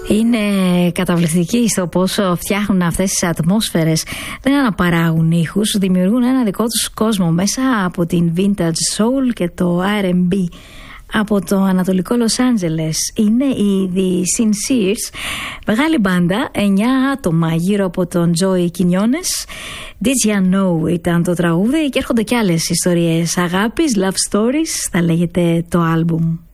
Είναι καταπληκτικοί στο πόσο φτιάχνουν αυτές τις ατμόσφαιρες. Δεν αναπαράγουν ήχους, δημιουργούν ένα δικό τους κόσμο μέσα από την vintage soul και το R&B. Από το ανατολικό Λος Άντζελες είναι οι The Sincers, μεγάλη μπάντα, 9 άτομα γύρω από τον Joey Quinones. Did You Know ήταν το τραγούδι και έρχονται κι άλλες ιστορίες αγάπης, love stories, θα λέγεται το άλμπουμ.